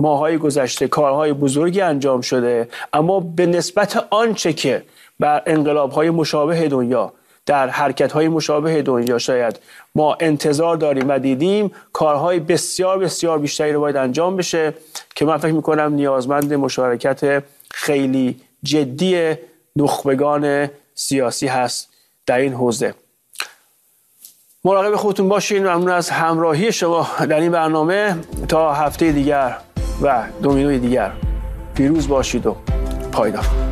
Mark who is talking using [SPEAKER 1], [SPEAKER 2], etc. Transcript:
[SPEAKER 1] ماهای گذشته کارهای بزرگی انجام شده، اما به نسبت آنچه که بر انقلاب‌های مشابه دنیا در حرکت‌های مشابه دنیا شاید ما انتظار داریم و دیدیم، کارهای بسیار بسیار بیشتری رو باید انجام بشه که من فکر می‌کنم نیازمند مشارکت خیلی جدی نخبگان سیاسی هست در این حوزه. مراقب خودتون باشین. ممنون از همراهی شما در این برنامه. تا هفته دیگر و دومینوی دیگر پیروز باشید و پایدار.